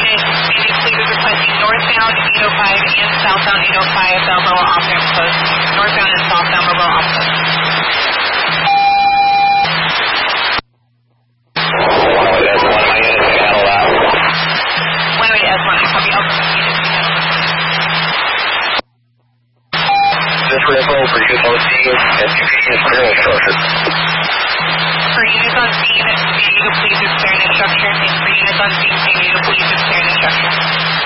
please requesting northbound 805 and southbound 805 Balboa off-ramp closed. Northbound and southbound Balboa off-ramp. Runway S1, I copy Alpha units to handle this. This Rebel for units on scene and convenience clearing instructions. For units on scene, may you please declare an instruction, and for units on scene, may you please declare an instruction.